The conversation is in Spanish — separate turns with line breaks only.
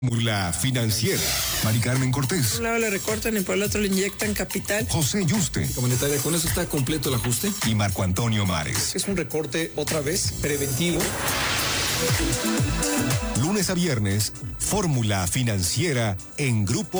Fórmula Financiera. Mari Carmen Cortés.
Por un lado le recortan y por el otro le inyectan capital.
José Yuste.
Monetaria, ¿con eso está completo el ajuste?
Y Marco Antonio Mares.
Es un recorte otra vez preventivo.
Lunes a viernes, Fórmula Financiera en Grupo